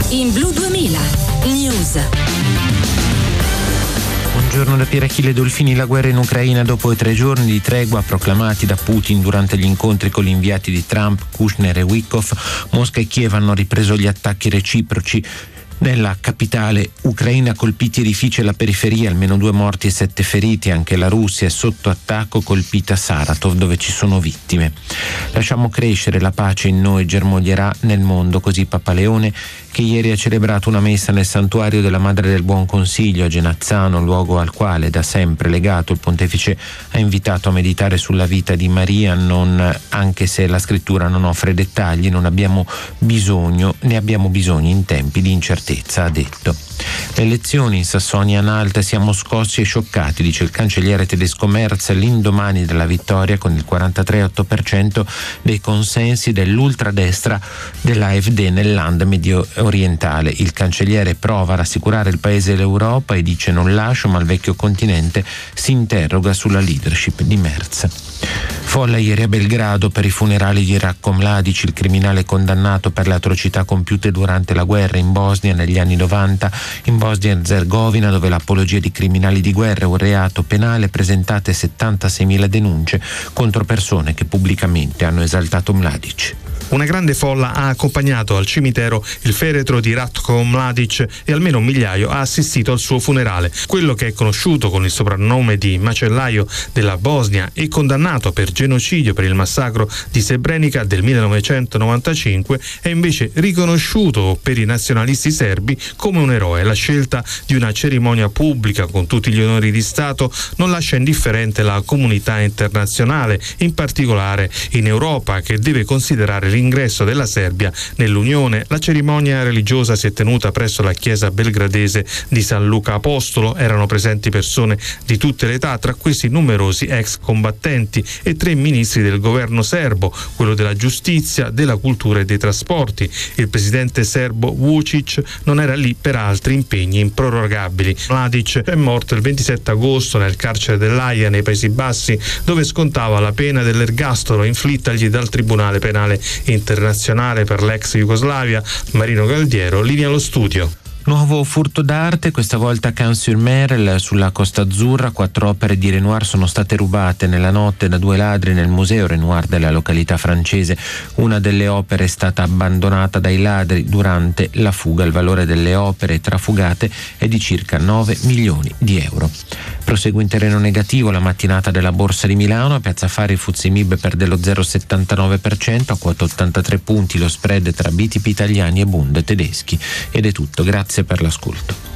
in Blu 2000 News. Buongiorno da Pier Achille Dolfini. La guerra in Ucraina dopo 3 giorni di tregua proclamati da Putin durante gli incontri con gli inviati di Trump, Kushner e Witkoff. Mosca e Kiev hanno ripreso gli attacchi reciproci. Nella capitale ucraina colpiti edifici alla periferia, almeno 2 morti e 7 feriti. Anche la Russia è sotto attacco, colpita Saratov, dove ci sono vittime. Lasciamo crescere, la pace in noi germoglierà nel mondo, così Papa Leone, che ieri ha celebrato una messa nel santuario della Madre del Buon Consiglio a Genazzano, luogo al quale da sempre legato il pontefice ha invitato a meditare sulla vita di Maria, anche se la scrittura non offre dettagli, ne abbiamo bisogno in tempi di incertezza, ha detto. Le elezioni in Sassonia-Anhalt, siamo scossi e scioccati, dice il cancelliere tedesco Merz l'indomani della vittoria con il 43,8% dei consensi dell'ultradestra dell'AfD nel land medio orientale. Il cancelliere prova a rassicurare il paese e l'Europa e dice: non lascio, ma il vecchio continente si interroga sulla leadership di Merz. Folla ieri a Belgrado per i funerali di Ratko Mladic, il criminale condannato per le atrocità compiute durante la guerra in Bosnia negli anni 90. In Bosnia e Erzegovina, dove l'apologia di criminali di guerra è un reato penale, presentate 76.000 denunce contro persone che pubblicamente hanno esaltato Mladic. Una grande folla ha accompagnato al cimitero il feretro di Ratko Mladic e almeno 1 migliaio ha assistito al suo funerale. Quello che è conosciuto con il soprannome di macellaio della Bosnia e condannato per genocidio per il massacro di Srebrenica del 1995 è invece riconosciuto per i nazionalisti serbi come un eroe. La scelta di una cerimonia pubblica con tutti gli onori di Stato non lascia indifferente la comunità internazionale, in particolare in Europa, che deve considerare l'ingresso della Serbia nell'Unione. La cerimonia religiosa si è tenuta presso la chiesa belgradese di San Luca Apostolo. Erano presenti persone di tutte le età, tra questi numerosi ex combattenti e 3 ministri del governo serbo, quello della giustizia, della cultura e dei trasporti. Il presidente serbo Vučić non era lì per altri impegni improrogabili. Mladic è morto il 27 agosto nel carcere dell'Aia nei Paesi Bassi, dove scontava la pena dell'ergastolo inflittagli dal Tribunale Penale Internazionale per l'ex Jugoslavia. Marino Galdiero, linea allo studio. Nuovo furto d'arte, questa volta a Cannes-sur-Mer, sulla Costa Azzurra. 4 opere di Renoir sono state rubate nella notte da 2 ladri nel museo Renoir della località francese. Una delle opere è stata abbandonata dai ladri durante la fuga. Il valore delle opere trafugate è di circa 9 milioni di euro. Prosegue in terreno negativo la mattinata della Borsa di Milano. A Piazza Affari il FTSE MIB perde lo 0,79%, a quota 83 punti lo spread tra BTP italiani e Bund tedeschi. Ed è tutto, grazie per l'ascolto.